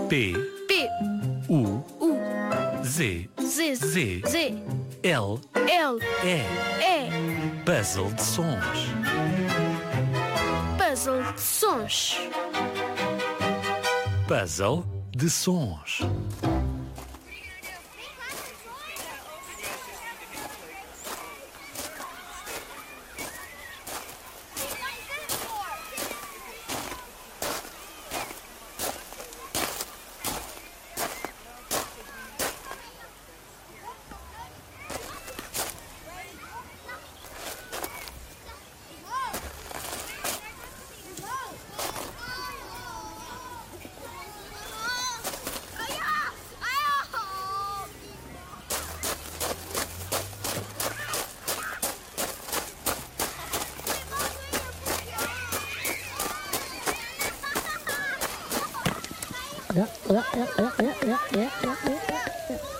P, P, U, U, Z, Z, Z, Z, L, L, E. E. Puzzle de sons. Puzzle de sons. Puzzle de sons. Yeah.